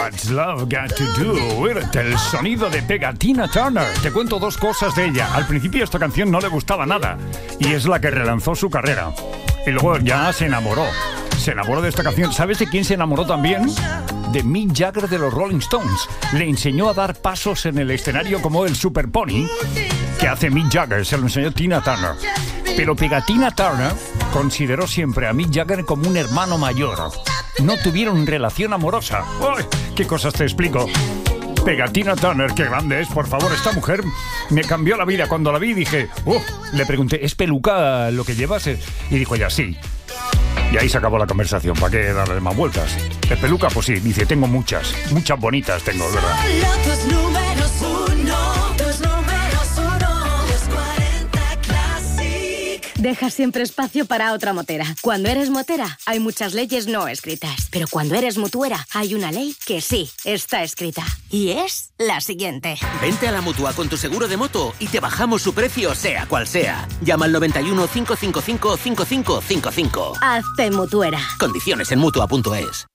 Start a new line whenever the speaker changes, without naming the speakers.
What's Love Got to Do with It? El sonido de Pegatina Turner. Te cuento dos cosas de ella. Al principio esta canción no le gustaba nada y es la que relanzó su carrera. Y luego ya se enamoró. Se enamoró de esta canción. ¿Sabes de quién se enamoró también? De Mick Jagger de los Rolling Stones. Le enseñó a dar pasos en el escenario como el Super Pony que hace Mick Jagger. Se lo enseñó Tina Turner. Pero Pegatina Turner consideró siempre a Mick Jagger como un hermano mayor. No tuvieron relación amorosa. ¡Uy! ¿Qué cosas te explico? Pegatina Turner, qué grande es, por favor. Esta mujer me cambió la vida. Cuando la vi dije, le pregunté, ¿es peluca lo que llevas? Y dijo ella, sí. Y ahí se acabó la conversación. ¿Para qué darle más vueltas? ¿Es peluca? Pues sí. Dice, tengo muchas bonitas tengo, ¿verdad?
Deja siempre espacio para otra motera. Cuando eres motera, hay muchas leyes no escritas. Pero cuando eres mutuera, hay una ley que sí está escrita. Y es la siguiente.
Vente a la Mutua con tu seguro de moto y te bajamos su precio, sea cual sea. Llama al 91 555 5555.
Hazte mutuera.
Condiciones en Mutua.es.